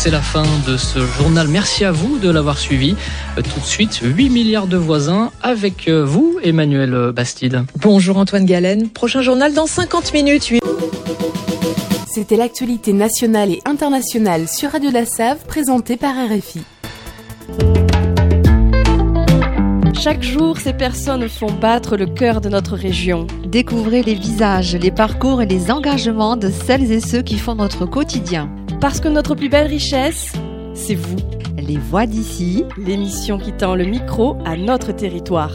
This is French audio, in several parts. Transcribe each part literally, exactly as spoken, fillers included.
c'est la fin de ce journal. Merci à vous de l'avoir suivi. Euh, tout de suite, huit milliards de voisins avec euh, vous, Emmanuel Bastide. Bonjour Antoine Galen. Prochain journal dans cinquante minutes. C'était l'actualité nationale et internationale sur Radio La Save, présentée par R F I. Chaque jour, ces personnes font battre le cœur de notre région. Découvrez les visages, les parcours et les engagements de celles et ceux qui font notre quotidien. Parce que notre plus belle richesse, c'est vous. Les voix d'ici, l'émission qui tend le micro à notre territoire.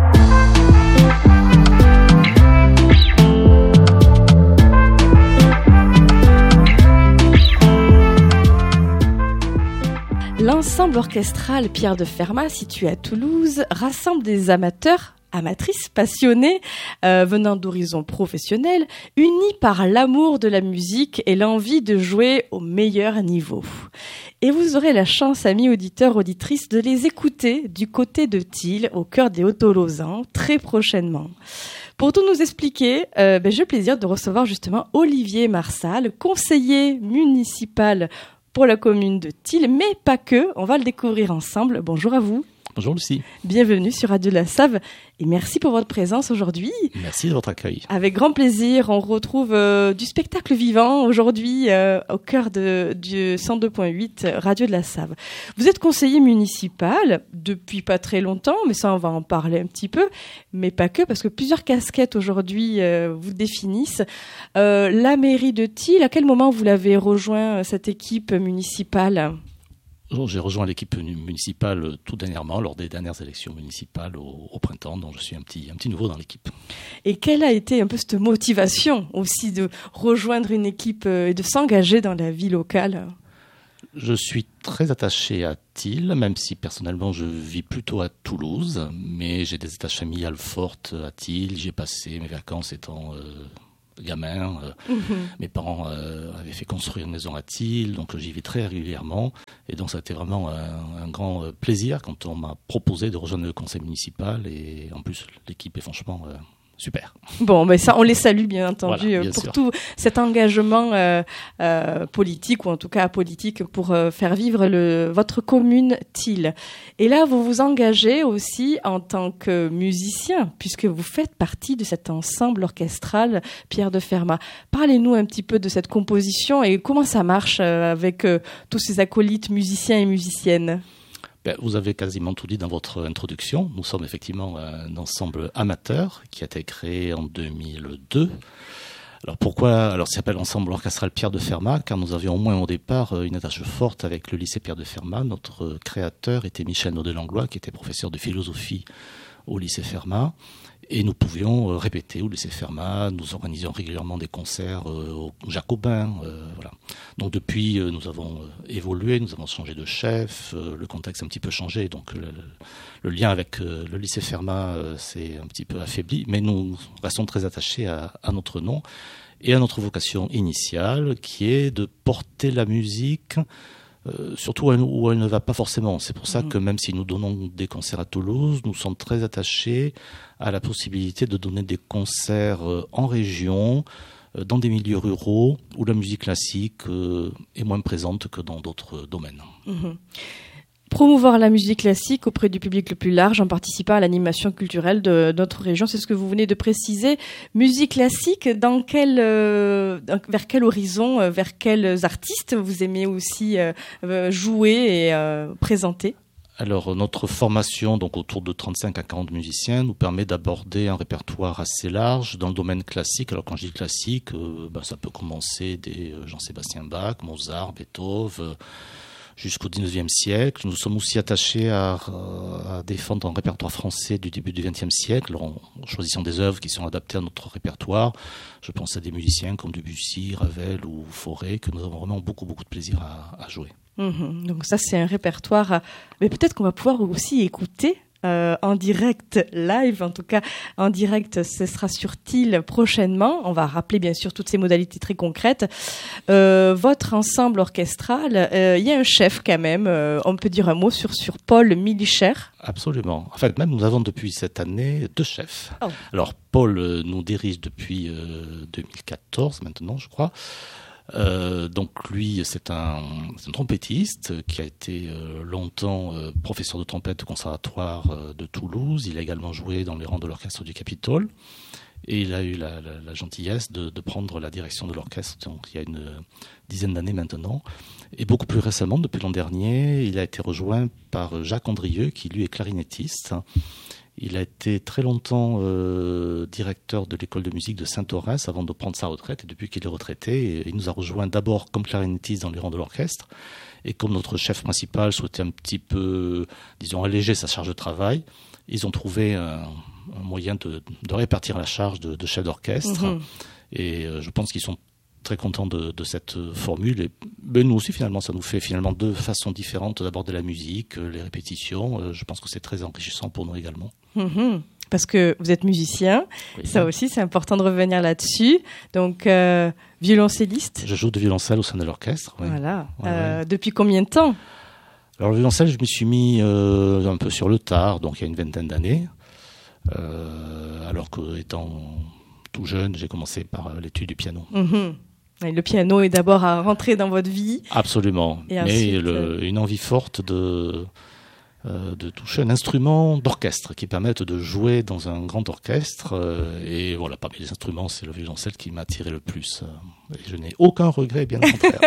L'ensemble orchestral Pierre de Fermat, situé à Toulouse, rassemble des amateurs, amatrices passionnés, euh, venant d'horizons professionnels, unis par l'amour de la musique et l'envie de jouer au meilleur niveau. Et vous aurez la chance, amis auditeurs, auditrices, de les écouter du côté de Thil, au cœur des Hauts-Tolosains, très prochainement. Pour tout nous expliquer, euh, ben, j'ai le plaisir de recevoir justement Olivier Marsal, conseiller municipal pour la commune de Thil, mais pas que, on va le découvrir ensemble. Bonjour à vous. Bonjour Lucie. Bienvenue sur Radio La Save et merci pour votre présence aujourd'hui. Merci de votre accueil. Avec grand plaisir, on retrouve euh, du spectacle vivant aujourd'hui euh, au cœur de, du cent deux point huit Radio de La Save. Vous êtes conseiller municipal depuis pas très longtemps, mais ça on va en parler un petit peu, mais pas que, parce que plusieurs casquettes aujourd'hui euh, vous définissent. Euh, la mairie de Thil, à quel moment vous l'avez rejoint, cette équipe municipale ? J'ai rejoint l'équipe municipale tout dernièrement, lors des dernières élections municipales au, au printemps, donc je suis un petit, un petit nouveau dans l'équipe. Et quelle a été un peu cette motivation aussi de rejoindre une équipe et de s'engager dans la vie locale ? Je suis très attaché à Thil, même si personnellement je vis plutôt à Toulouse, mais j'ai des attaches familiales fortes à Thil. J'ai passé mes vacances étant euh, gamin. Euh, mmh. Mes parents euh, avaient fait construire une maison à Thil, donc j'y vais très régulièrement. Et donc ça a été vraiment un, un grand plaisir quand on m'a proposé de rejoindre le conseil municipal. Et en plus, l'équipe est franchement euh, super. Bon, ben ça, on les salue bien entendu voilà, bien pour sûr. Tout cet engagement euh, euh, politique, ou en tout cas apolitique, pour euh, faire vivre le, votre commune Thil. Et là, vous vous engagez aussi en tant que musicien, puisque vous faites partie de cet ensemble orchestral Pierre de Fermat. Parlez-nous un petit peu de cette composition et comment ça marche euh, avec euh, tous ces acolytes musiciens et musiciennes. Ben, vous avez quasiment tout dit dans votre introduction. Nous sommes effectivement un ensemble amateur qui a été créé en deux mille deux. Alors pourquoi ? Alors ça s'appelle Ensemble orchestral Pierre de Fermat, car nous avions au moins au départ une attache forte avec le lycée Pierre de Fermat. Notre créateur était Michel Naudet-Langlois, qui était professeur de philosophie au lycée Fermat. Et nous pouvions répéter au lycée Fermat, nous organisions régulièrement des concerts au Jacobin. Euh, voilà. Donc depuis, nous avons évolué, nous avons changé de chef, le contexte a un petit peu changé, donc le, le lien avec le lycée Fermat s'est un petit peu affaibli, mais nous restons très attachés à, à notre nom et à notre vocation initiale, qui est de porter la musique Euh, surtout où elle, où elle ne va pas forcément. C'est pour ça que même si nous donnons des concerts à Toulouse, nous sommes très attachés à la possibilité de donner des concerts euh, en région, euh, dans des milieux ruraux, où la musique classique euh, est moins présente que dans d'autres domaines. Mmh. Promouvoir la musique classique auprès du public le plus large en participant à l'animation culturelle de notre région, c'est ce que vous venez de préciser. Musique classique, dans quel, euh, vers quel horizon, euh, vers quels artistes vous aimez aussi euh, jouer et euh, présenter ? Alors, notre formation, donc autour de trente-cinq à quarante musiciens, nous permet d'aborder un répertoire assez large dans le domaine classique. Alors, quand je dis classique, euh, ben, ça peut commencer des euh, Jean-Sébastien Bach, Mozart, Beethoven, euh, jusqu'au dix-neuvième siècle. Nous sommes aussi attachés à, à défendre un répertoire français du début du vingtième siècle, en choisissant des œuvres qui sont adaptées à notre répertoire. Je pense à des musiciens comme Debussy, Ravel ou Fauré, que nous avons vraiment beaucoup, beaucoup de plaisir à, à jouer. Mmh, donc ça, c'est un répertoire, mais peut-être qu'on va pouvoir aussi écouter Euh, en direct, live, en tout cas en direct, ce sera sur Thil prochainement. On va rappeler bien sûr toutes ces modalités très concrètes. Euh, votre ensemble orchestral, il euh, y a un chef quand même, euh, on peut dire un mot sur, sur Paul Milicher. Absolument. En fait, même nous avons depuis cette année deux chefs. Oh. Alors Paul euh, nous dirige depuis euh, deux mille quatorze maintenant, je crois. Euh, donc lui, c'est un, c'est un trompettiste qui a été euh, longtemps euh, professeur de trompette au conservatoire euh, de Toulouse. Il a également joué dans les rangs de l'orchestre du Capitole. Et il a eu la, la, la gentillesse de, de prendre la direction de l'orchestre donc, il y a une dizaine d'années maintenant. Et beaucoup plus récemment, depuis l'an dernier, il a été rejoint par Jacques Andrieux, qui lui est clarinettiste. Il a été très longtemps euh, directeur de l'école de musique de Saint-Orens avant de prendre sa retraite. Et depuis qu'il est retraité, il nous a rejoint d'abord comme clarinettiste dans les rangs de l'orchestre. Et comme notre chef principal souhaitait un petit peu, disons, alléger sa charge de travail, ils ont trouvé un, un moyen de, de répartir la charge de, de chef d'orchestre. Mmh. Et euh, je pense qu'ils sont très contents de, de cette formule. Et ben, nous aussi, finalement, ça nous fait finalement deux façons différentes d'aborder la musique, les répétitions. Euh, je pense que c'est très enrichissant pour nous également. Mmh. Parce que vous êtes musicien, oui, ça aussi c'est important de revenir là-dessus. Donc euh, violoncelliste. Je joue de violoncelle au sein de l'orchestre. Oui. Voilà. Ouais, euh, ouais. Depuis combien de temps ? Alors le violoncelle, je m'y suis mis euh, un peu sur le tard, donc il y a une vingtaine d'années. Euh, alors qu'étant tout jeune, j'ai commencé par l'étude du piano. Mmh. Et le piano est d'abord à rentrer dans votre vie. Absolument. Et mais ensuite, le, une envie forte de Euh, de toucher un instrument d'orchestre qui permette de jouer dans un grand orchestre euh, et voilà, parmi les instruments c'est le violoncelle qui m'a attiré le plus euh, et je n'ai aucun regret, bien au contraire.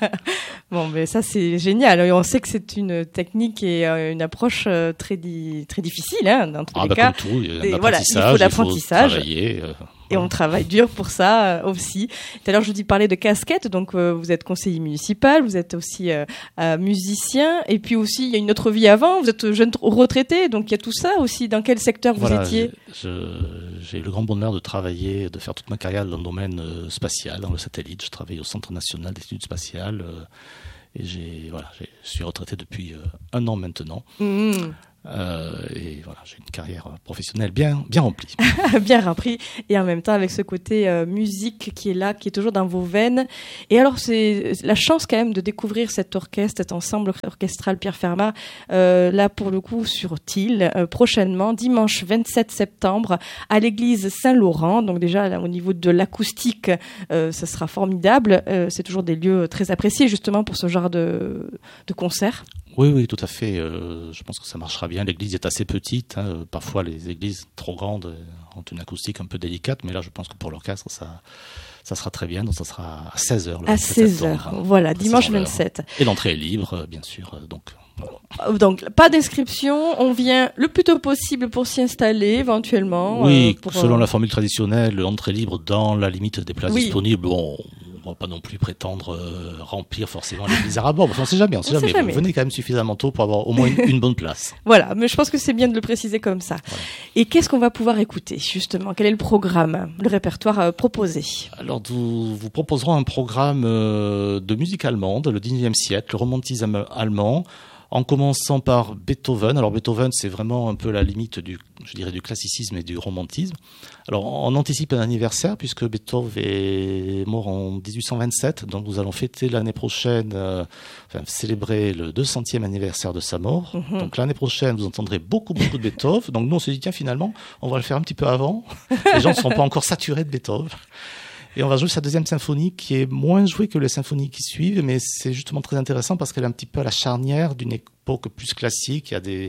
Bon, mais ça c'est génial, on sait que c'est une technique et euh, une approche euh, très, di- très difficile hein, dans tous ah, les bah, cas. comme tout, il y a Et un voilà, il faut l'apprentissage. Il faut travailler, euh, Et on travaille dur pour ça euh, aussi. Tout à l'heure, je vous ai parlé de casquette. Donc, euh, vous êtes conseiller municipal, vous êtes aussi euh, euh, musicien. Et puis aussi, il y a une autre vie avant. Vous êtes jeune retraité. Donc, il y a tout ça aussi. Dans quel secteur vous voilà, étiez ? je, J'ai eu le grand bonheur de travailler, de faire toute ma carrière dans le domaine euh, spatial, dans le satellite. Je travaille au Centre national d'études spatiales. Euh, et j'ai, voilà, je suis retraité depuis euh, un an maintenant. Mmh. Euh, et voilà, j'ai une carrière professionnelle bien, bien remplie. Bien remplie. Et en même temps, avec ce côté euh, musique qui est là, qui est toujours dans vos veines. Et alors, c'est la chance quand même de découvrir cet orchestre, cet ensemble orchestral Pierre Fermat, euh, là pour le coup sur Thil, euh, prochainement, dimanche vingt-sept septembre, à l'église Saint-Laurent. Donc déjà, là, au niveau de l'acoustique, euh, ça sera formidable. Euh, c'est toujours des lieux très appréciés justement pour ce genre de, de concert. Oui, oui, tout à fait. Euh, je pense que ça marchera bien. L'église est assez petite. Hein. Parfois, les églises trop grandes ont une acoustique un peu délicate. Mais là, je pense que pour l'orchestre, ça, ça sera très bien. Donc, ça sera à seize heures. À seize heures, hein. Voilà, dimanche vingt-sept. Et l'entrée est libre, bien sûr. Donc, voilà. Donc, pas d'inscription. On vient le plus tôt possible pour s'y installer, éventuellement. Oui, euh, pour, selon euh... la formule traditionnelle, l'entrée libre dans la limite des places oui. disponibles. Bon, on va pas non plus prétendre euh, remplir forcément l'église à bord. Enfin, on sait jamais, on sait on jamais. Sait jamais. Vous venez quand même suffisamment tôt pour avoir au moins une, une bonne place. Voilà, mais je pense que c'est bien de le préciser comme ça. Voilà. Et qu'est-ce qu'on va pouvoir écouter, justement ? Quel est le programme, le répertoire euh, proposé ? Alors, nous vous proposerons un programme euh, de musique allemande, le dix-neuvième siècle, le romantisme allemand, en commençant par Beethoven. Alors Beethoven, c'est vraiment un peu la limite du, je dirais, du classicisme et du romantisme. Alors on anticipe un anniversaire puisque Beethoven est mort en dix-huit cent vingt-sept, donc nous allons fêter l'année prochaine, euh, enfin célébrer le deux centième anniversaire de sa mort. Mm-hmm. Donc l'année prochaine, vous entendrez beaucoup beaucoup de Beethoven. Donc nous on s'est dit tiens finalement, on va le faire un petit peu avant. Les gens ne seront pas encore saturés de Beethoven. Et on va jouer sa deuxième symphonie qui est moins jouée que les symphonies qui suivent, mais c'est justement très intéressant parce qu'elle est un petit peu à la charnière d'une époque plus classique. Il y a des,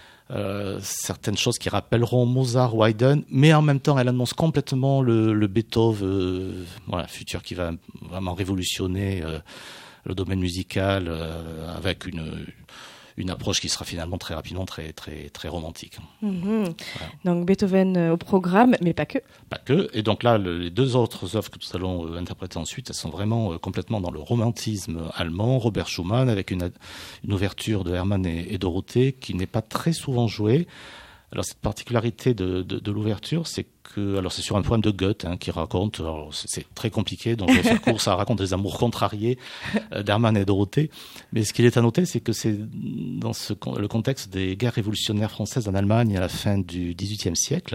euh, certaines choses qui rappelleront Mozart ou Haydn, mais en même temps elle annonce complètement le, le Beethoven euh, voilà, futur qui va vraiment révolutionner euh, le domaine musical euh, avec une... une approche qui sera finalement très rapidement très très très romantique. Mmh. Voilà. Donc Beethoven euh, au programme, mais pas que. Pas que. Et donc là, le, les deux autres œuvres que nous allons euh, interpréter ensuite, elles sont vraiment euh, complètement dans le romantisme allemand. Robert Schumann avec une une ouverture de Hermann et, et Dorothée qui n'est pas très souvent jouée. Alors cette particularité de, de, de l'ouverture, c'est que, alors c'est sur un poème de Goethe hein, qui raconte, alors c'est, c'est très compliqué, donc je vais faire court, ça raconte des amours contrariés euh, d'Hermann et Dorothée. Mais ce qu'il est à noter, c'est que c'est dans ce, le contexte des guerres révolutionnaires françaises en Allemagne à la fin du dix-huitième siècle.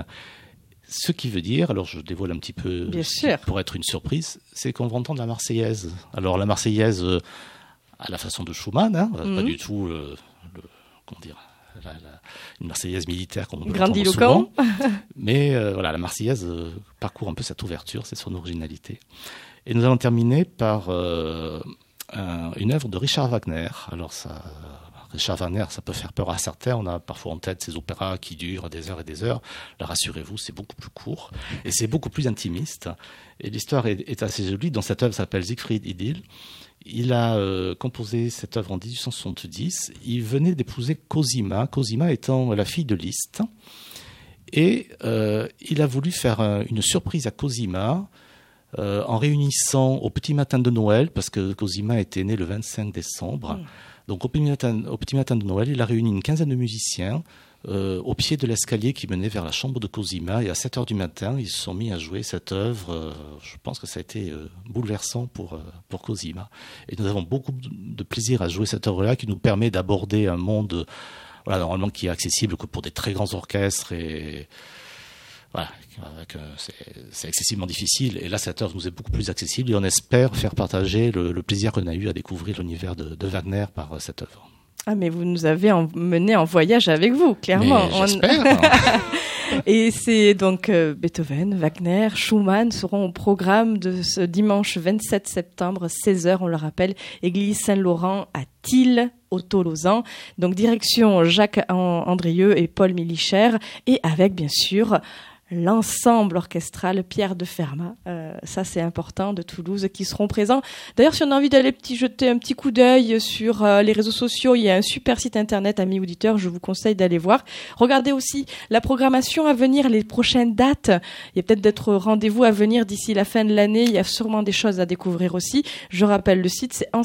Ce qui veut dire, alors je dévoile un petit peu Bien sûr. Pour être une surprise, c'est qu'on va entendre la Marseillaise. Alors la Marseillaise euh, à la façon de Schumann, hein, mm-hmm. pas du tout le, le comment dire. La, la, une Marseillaise militaire comme on peut l'entendre souvent, mais euh, voilà, la Marseillaise euh, parcourt un peu cette ouverture, c'est son originalité. Et nous allons terminer par euh, un, une œuvre de Richard Wagner. Alors ça, Richard Wagner, ça peut faire peur à certains. On a parfois en tête ces opéras qui durent des heures et des heures. Là, rassurez-vous, c'est beaucoup plus court et c'est beaucoup plus intimiste. Et l'histoire est, est assez jolie. Dans cette œuvre, ça s'appelle Siegfried Idyll. Il a euh, composé cette œuvre en dix-huit cent soixante-dix. Il venait d'épouser Cosima, Cosima étant la fille de Liszt. Et euh, il a voulu faire un, une surprise à Cosima euh, en réunissant au petit matin de Noël, parce que Cosima était né le vingt-cinq décembre. Mmh. Donc au petit, matin, au petit matin de Noël, il a réuni une quinzaine de musiciens euh, au pied de l'escalier qui menait vers la chambre de Cosima. Et à sept heures du matin, ils se sont mis à jouer cette œuvre. Euh, je pense que ça a été euh, bouleversant pour, euh, pour Cosima. Et nous avons beaucoup de plaisir à jouer cette œuvre-là qui nous permet d'aborder un monde voilà, normalement qui est accessible que pour des très grands orchestres. Et voilà, c'est, c'est excessivement difficile. Et là, cette œuvre nous est beaucoup plus accessible et on espère faire partager le, le plaisir qu'on a eu à découvrir l'univers de, de Wagner par cette œuvre. Ah, mais vous nous avez emmenés en voyage avec vous, clairement. Mais j'espère. Et c'est donc euh, Beethoven, Wagner, Schumann seront au programme de ce dimanche vingt-sept septembre, seize heures, on le rappelle, église Saint-Laurent à Thil, au Tolosan. Donc direction Jacques Andrieux et Paul Millicher, et avec bien sûr l'ensemble orchestral Pierre de Fermat, euh, ça c'est important, de Toulouse, qui seront présents. D'ailleurs, si on a envie d'aller petit, jeter un petit coup d'œil sur euh, les réseaux sociaux, il y a un super site internet, amis auditeurs, je vous conseille d'aller voir. Regardez aussi la programmation à venir, les prochaines dates. Il y a peut-être d'autres rendez-vous à venir d'ici la fin de l'année. Il y a sûrement des choses à découvrir aussi. Je rappelle le site, c'est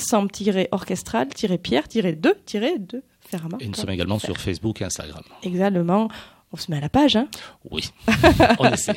ensemble-orchestral-pierre-de Fermat. Et nous sommes également sur Facebook et Instagram. Exactement. On se met à la page, hein ? Oui, on essaie.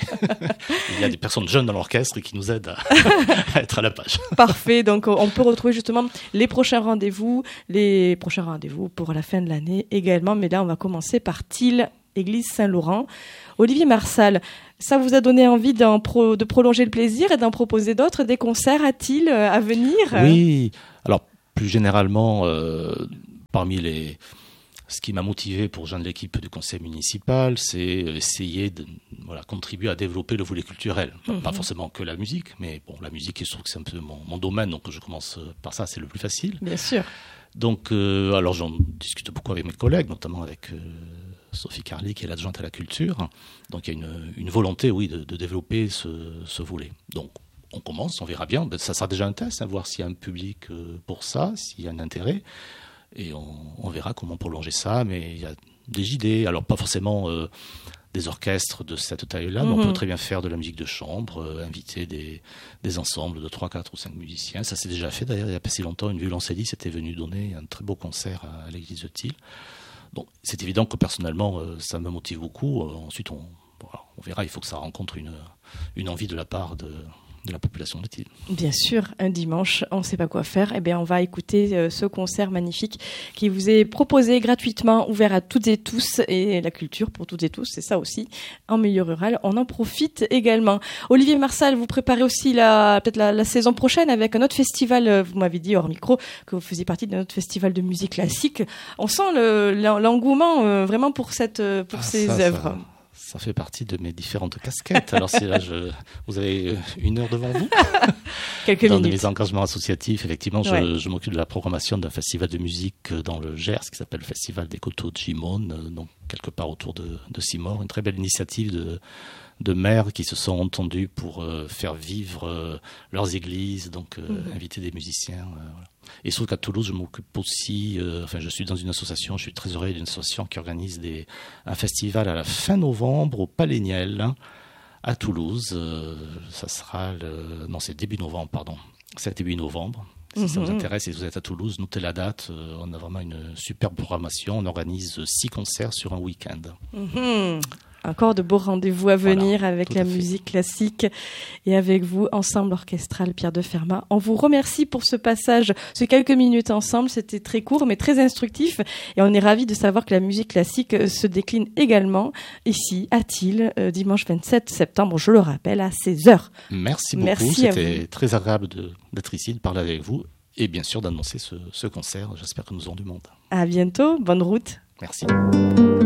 Il y a des personnes jeunes dans l'orchestre qui nous aident à, à être à la page. Parfait, donc on peut retrouver justement les prochains rendez-vous, les prochains rendez-vous pour la fin de l'année également. Mais là, on va commencer par Thil, église Saint-Laurent. Olivier Marsal, ça vous a donné envie d'en pro, de prolonger le plaisir et d'en proposer d'autres, des concerts à Thil à venir ? Oui, alors plus généralement, euh, parmi les... Ce qui m'a motivé pour rejoindre l'équipe du conseil municipal, c'est essayer de voilà, contribuer à développer le volet culturel. Enfin, mmh. Pas forcément que la musique, mais bon, la musique, je trouve que c'est un peu mon, mon domaine, donc je commence par ça, c'est le plus facile. Bien sûr. Donc, euh, alors j'en discute beaucoup avec mes collègues, notamment avec euh, Sophie Carly, qui est l'adjointe à la culture. Donc il y a une, une volonté, oui, de, de développer ce, ce volet. Donc, on commence, on verra bien. Ça sera déjà un test, hein, voir s'il y a un public pour ça, s'il y a un intérêt. Et on, on verra comment prolonger ça, mais il y a des idées. Alors, pas forcément euh, des orchestres de cette taille-là, mm-hmm. mais on peut très bien faire de la musique de chambre, euh, inviter des, des ensembles de trois, quatre ou cinq musiciens. Ça s'est déjà fait, d'ailleurs, il n'y a pas si longtemps. Une violoncelliste était venue donner un très beau concert à, à l'église de Thil. Donc, c'est évident que personnellement, euh, ça me motive beaucoup. Euh, ensuite, on, voilà, on verra, il faut que ça rencontre une, une envie de la part de... de la population de Thil. Bien sûr, un dimanche, on ne sait pas quoi faire. Eh bien, on va écouter euh, ce concert magnifique qui vous est proposé gratuitement, ouvert à toutes et tous, et la culture pour toutes et tous, c'est ça aussi. En milieu rural, on en profite également. Olivier Marsal, vous préparez aussi la, peut-être la, la saison prochaine avec un autre festival. Vous m'avez dit hors micro que vous faisiez partie d'un autre festival de musique classique. On sent le, l'engouement euh, vraiment pour cette, pour ah, ces ça, œuvres. Ça... Ça fait partie de mes différentes casquettes. Alors si là, je, vous avez une heure devant vous. Quelques dans minutes. Dans mes engagements associatifs, effectivement, je, ouais. je m'occupe de la programmation d'un festival de musique dans le Gers qui s'appelle le Festival des Coteaux de Gimone, donc quelque part autour de, de Simor. Une très belle initiative de, de maires qui se sont entendus pour euh, faire vivre euh, leurs églises, donc euh, mmh. inviter des musiciens. Euh, voilà. Et sauf qu'à Toulouse, je m'occupe aussi, euh, enfin je suis dans une association, je suis trésorier d'une association qui organise des, un festival à la fin novembre au Palais Niel, hein, à Toulouse. Euh, ça sera le, non c'est début novembre, pardon. C'est début novembre. Si mm-hmm. ça vous intéresse et si vous êtes à Toulouse, notez la date. Euh, on a vraiment une superbe programmation. On organise six concerts sur un week-end. Mm-hmm. Encore de beaux rendez-vous à venir voilà, avec la musique classique et avec vous, Ensemble Orchestral Pierre de Fermat. On vous remercie pour ce passage, ces quelques minutes ensemble. C'était très court mais très instructif et on est ravis de savoir que la musique classique se décline également ici à Thil, euh, dimanche vingt-sept septembre, je le rappelle, à seize heures. Merci beaucoup, Merci c'était très agréable de, d'être ici, de parler avec vous et bien sûr d'annoncer ce, ce concert. J'espère que nous aurons du monde. À bientôt, bonne route. Merci.